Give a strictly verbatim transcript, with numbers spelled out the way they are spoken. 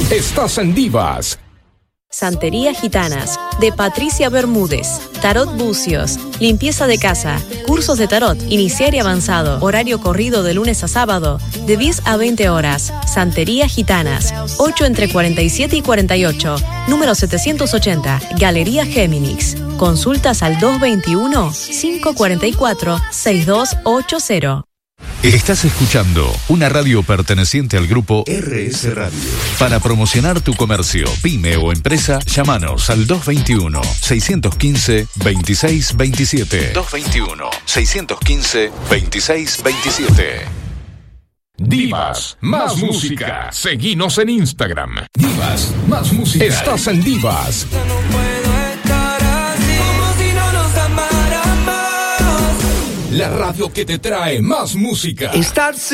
Estás en Divas. Santería Gitanas, de Patricia Bermúdez. Tarot Bucios, limpieza de casa, cursos de tarot, iniciar y avanzado, horario corrido de lunes a sábado, de diez a veinte horas. Santería Gitanas, ocho entre cuarenta y siete y cuarenta y ocho, número setecientos ochenta, Galería Géminis. Consultas al dos veintiuno, cinco cuarenta y cuatro, sesenta y dos ochenta. Estás escuchando una radio perteneciente al grupo R S Radio. Para promocionar tu comercio, pyme o empresa, llámanos al dos veintiuno, seiscientos quince, veintiséis veintisiete. dos veintiuno, seiscientos quince, veintiséis veintisiete. Divas, más música. Seguinos en Instagram. Divas, más música. Estás en Divas. La radio que te trae más música. Estar